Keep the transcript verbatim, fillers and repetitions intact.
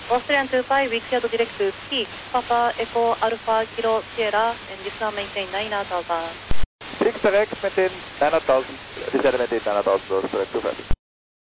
Austrian two five, we cleared direct to peak, Papa Echo Alpha Kilo Sierra, and this now maintain nine thousand. Peak direct, maintain nine thousand, descend maintain nine thousand, Austrian two five.